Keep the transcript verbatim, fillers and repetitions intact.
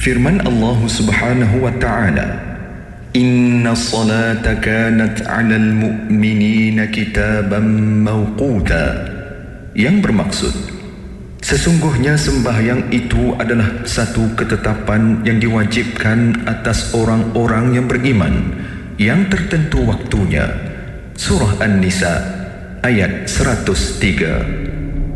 Firman Allah Subhanahu wa ta'ala, Inna salata kanat 'alal mu'minina kitaban mawquta, yang bermaksud sesungguhnya sembahyang itu adalah satu ketetapan yang diwajibkan atas orang-orang yang beriman yang tertentu waktunya. Surah An-Nisa ayat seratus tiga.